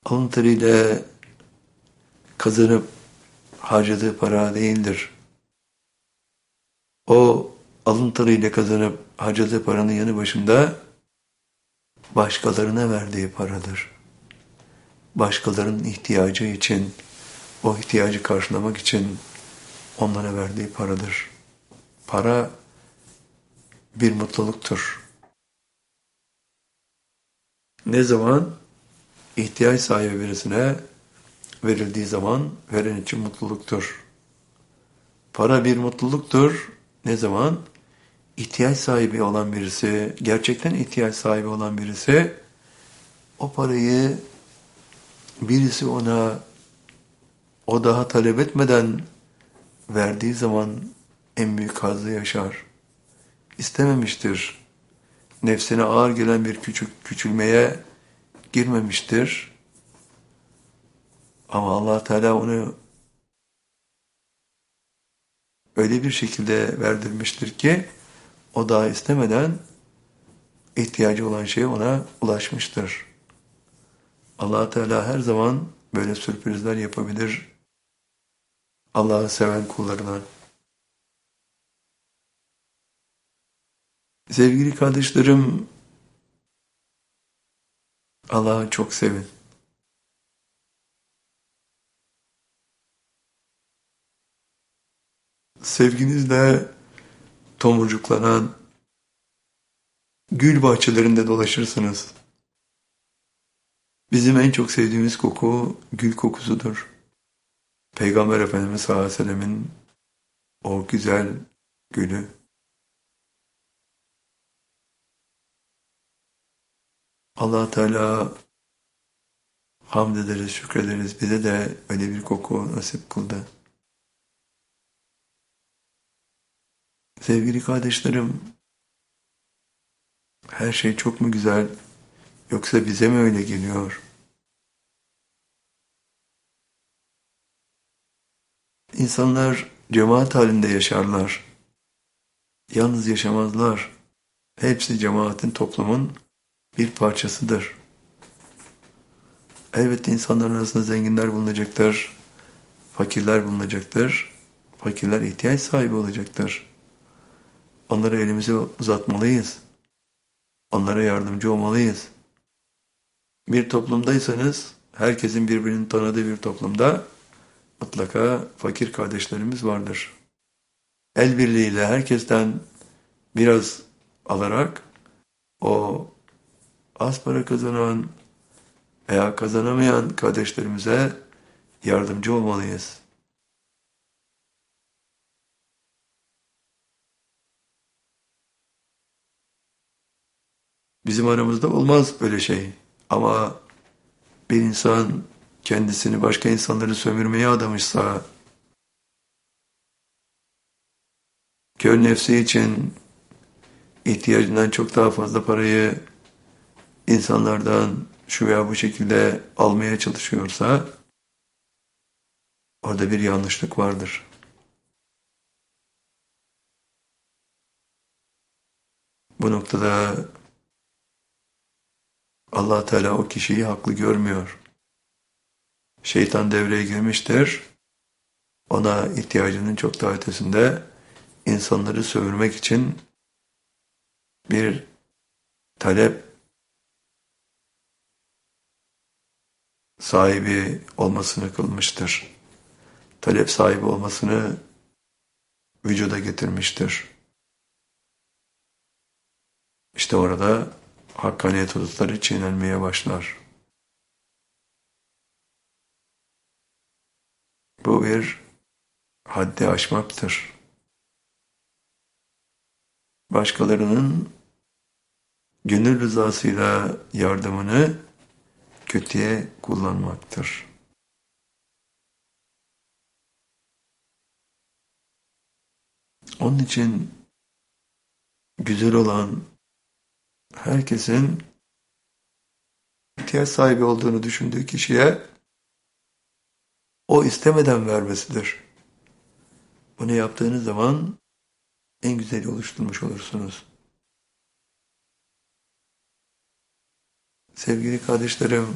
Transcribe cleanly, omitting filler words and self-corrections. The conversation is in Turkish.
alın teriyle kazanıp harcadığı para değildir. O alın teriyle kazanıp harcadığı paranın yanı başında başkalarına verdiği paradır. Başkalarının ihtiyacı için, o ihtiyacı karşılamak için onlara verdiği paradır. Para bir mutluluktur. Ne zaman ihtiyaç sahibi birisine verildiği zaman veren için mutluluktur. Para bir mutluluktur. Ne zaman ihtiyaç sahibi olan birisi, gerçekten ihtiyaç sahibi olan birisi o parayı birisi ona o daha talep etmeden verdiği zaman en büyük hazzı yaşar. İstememiştir. Nefsine ağır gelen bir küçülmeye girmemiştir. Ama Allah Teala onu öyle bir şekilde verdirmiştir ki o daha istemeden ihtiyacı olan şey ona ulaşmıştır. Allah Teala her zaman böyle sürprizler yapabilir Allah'ı seven kullarına. Sevgili kardeşlerim, Allah'ı çok sevin. Sevginizle tomurcuklanan gül bahçelerinde dolaşırsınız. Bizim en çok sevdiğimiz koku gül kokusudur. Peygamber Efendimiz sallallahu aleyhi ve sellemin o güzel gülü. Allah Teala hamd ederiz, şükrederiz. Bize de öyle bir koku nasip kıldı. Sevgili kardeşlerim, her şey çok mu güzel, yoksa bize mi öyle geliyor? İnsanlar cemaat halinde yaşarlar. Yalnız yaşamazlar. Hepsi cemaatin, toplumun bir parçasıdır. Elbette insanların arasında zenginler bulunacaktır, fakirler bulunacaktır. Fakirler ihtiyaç sahibi olacaktır. Onlara elimizi uzatmalıyız. Onlara yardımcı olmalıyız. Bir toplumdaysanız, herkesin birbirini tanıdığı bir toplumda mutlaka fakir kardeşlerimiz vardır. El birliğiyle herkesten biraz alarak o az para kazanan veya kazanamayan kardeşlerimize yardımcı olmalıyız. Bizim aramızda olmaz böyle şey. Ama bir insan kendisini başka insanları sömürmeye adamışsa, kör nefsi için ihtiyacından çok daha fazla parayı insanlardan şu veya bu şekilde almaya çalışıyorsa, orada bir yanlışlık vardır. Bu noktada Allah Teala o kişiyi haklı görmüyor. Şeytan devreye girmiştir. Ona ihtiyacının çok daha ötesinde insanları sömürmek için bir talep sahibi olmasını kılmıştır. Talep sahibi olmasını vücuda getirmiştir. İşte orada hakkaniyet hudutları çiğnenmeye başlar. Bu bir haddi aşmaktır. Başkalarının gönül rızasıyla yardımını kötüye kullanmaktır. Onun için güzel olan herkesin ihtiyaç sahibi olduğunu düşündüğü kişiye o istemeden vermesidir. Bunu yaptığınız zaman en güzeli oluşturmuş olursunuz. Sevgili kardeşlerim,